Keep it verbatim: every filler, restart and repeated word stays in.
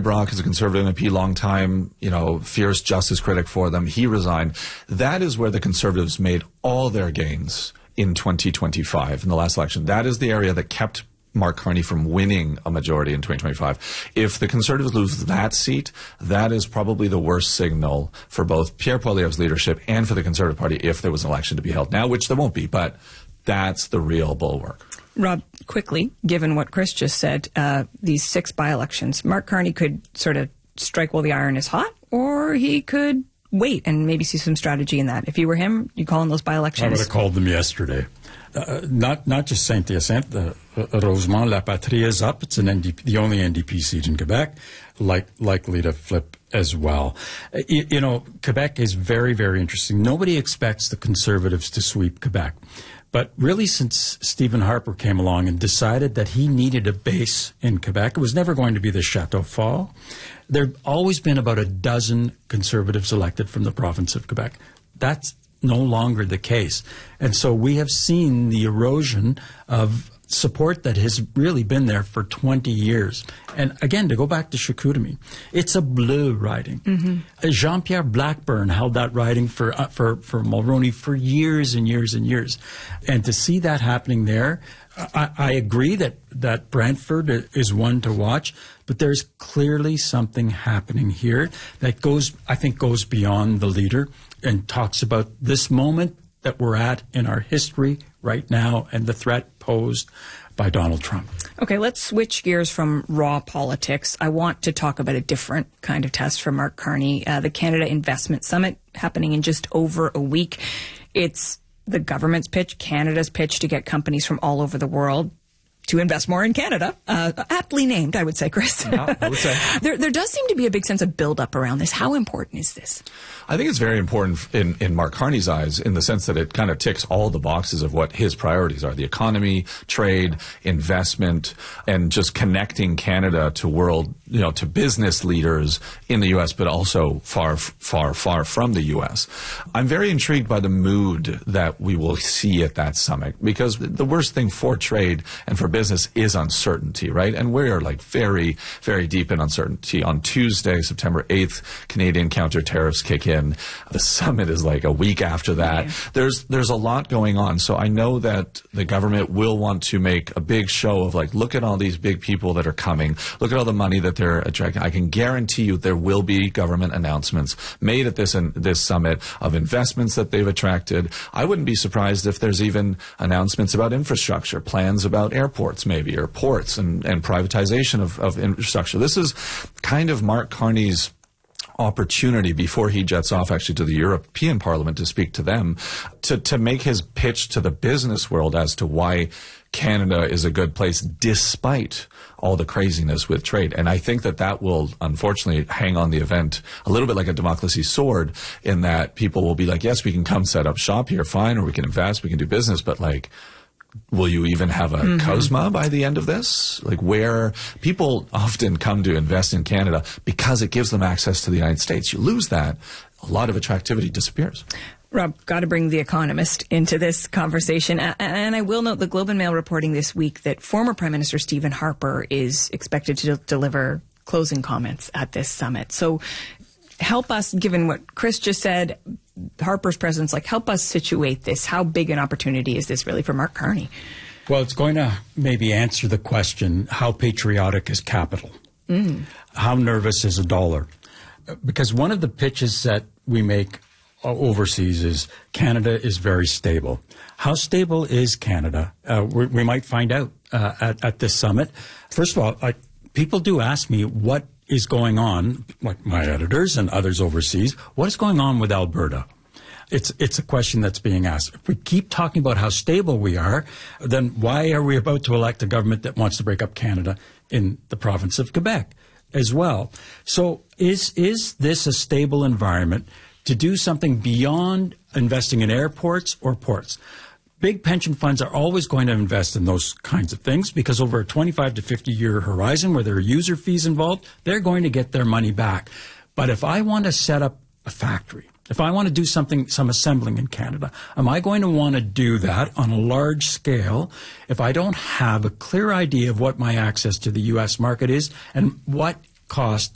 Brock is a Conservative M P, long time, you know, fierce justice critic for them. He resigned. That is where the Conservatives made all their gains in twenty twenty-five, in the last election. That is the area that kept Mark Carney from winning a majority in twenty twenty-five. If the Conservatives lose that seat, that is probably the worst signal for both Pierre Poilievre's leadership and for the Conservative Party if there was an election to be held now, which there won't be, but that's the real bulwark. Rob, quickly, given what Chris just said, uh, these six by-elections, Mark Carney could sort of strike while the iron is hot, or he could wait and maybe see some strategy in that. If you were him, you'd call in those by-elections? I would have called them yesterday. Uh, not not just Saint-Hyacinthe, uh, uh, Rosemont, La Patrie is up. It's an N D P, the only N D P seat in Quebec, like, likely to flip as well. Uh, you, you know, Quebec is very, very interesting. Nobody expects the Conservatives to sweep Quebec. But really, since Stephen Harper came along and decided that he needed a base in Quebec, it was never going to be the Chateau Fort. There have always been about a dozen Conservatives elected from the province of Quebec. That's no longer the case. And so we have seen the erosion of support that has really been there for twenty years. And again, to go back to Chicoutimi, it's a bleu riding. Mm-hmm. Jean-Pierre Blackburn held that riding for, uh, for, for Mulroney for years and years and years. And to see that happening there, I, I agree that, that Brantford is one to watch, but there's clearly something happening here that goes, I think, goes beyond the leader and talks about this moment that we're at in our history right now and the threat posed by Donald Trump. Okay, let's switch gears from raw politics. I want to talk about a different kind of test for Mark Carney, uh, the Canada Investment Summit happening in just over a week. It's the government's pitch, Canada's pitch to get companies from all over the world to invest more in Canada. Uh, aptly named, I would say, Chris. Yeah, I would say. there, there does seem to be a big sense of build-up around this. How important is this? I think it's very important in, in Mark Carney's eyes in the sense that it kind of ticks all the boxes of what his priorities are. The economy, trade, investment, and just connecting Canada to world, you know, to business leaders in the U S, but also far, far, far from the U S. I'm very intrigued by the mood that we will see at that summit because the worst thing for trade and for business is uncertainty, right? And we're like very, very deep in uncertainty. On Tuesday, September eighth, Canadian counter tariffs kick in. The summit is like a week after that. Yeah. There's there's a lot going on. So I know that the government will want to make a big show of like, look at all these big people that are coming. Look at all the money that they're attracting. I can guarantee you there will be government announcements made at this in, this summit of investments that they've attracted. I wouldn't be surprised if there's even announcements about infrastructure, plans about airports maybe, or ports and, and privatization of, of infrastructure. This is kind of Mark Carney's opportunity before he jets off actually to the European Parliament to speak to them, to, to make his pitch to the business world as to why Canada is a good place despite all the craziness with trade. And I think that that will unfortunately hang on the event a little bit like a Damocles sword in that people will be like, yes, we can come set up shop here, fine, or we can invest, we can do business, but like, will you even have a mm-hmm. COSMA by the end of this? Like where people often come to invest in Canada because it gives them access to the United States. You lose that, a lot of attractivity disappears. Rob, got to bring The Economist into this conversation. And I will note the Globe and Mail reporting this week that former Prime Minister Stephen Harper is expected to deliver closing comments at this summit. So help us, given what Chris just said, Harper's presence, like help us situate this. How big an opportunity is this really for Mark Carney? Well, it's going to maybe answer the question, how patriotic is capital? Mm. How nervous is a dollar? Because one of the pitches that we make overseas is Canada is very stable. How stable is Canada? Uh, we, we might find out uh, at, at this summit. First of all, I, people do ask me what is going on, like my editors and others overseas, what is going on with Alberta? It's it's a question that's being asked. If we keep talking about how stable we are, then why are we about to elect a government that wants to break up Canada in the province of Quebec as well? So is is this a stable environment to do something beyond investing in airports or ports? Big pension funds are always going to invest in those kinds of things because over a twenty-five to fifty year horizon where there are user fees involved, they're going to get their money back. But if I want to set up a factory, if I want to do something, some assembling in Canada, am I going to want to do that on a large scale if I don't have a clear idea of what my access to the U S market is and what cost